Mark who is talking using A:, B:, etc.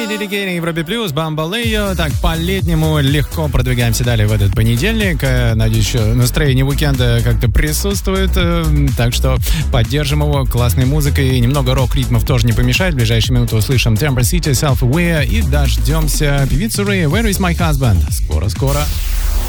A: на Европе Плюс, Бамбалео. Так, по-летнему легко продвигаемся далее в этот понедельник. Надеюсь, еще настроение уикенда как-то присутствует. Так что поддержим его классной музыкой. И немного рок-ритмов тоже не помешает. В ближайшие минуты услышим Temper City, Self-Aware. И дождемся певицу Ray, Where is my husband? Скоро-скоро.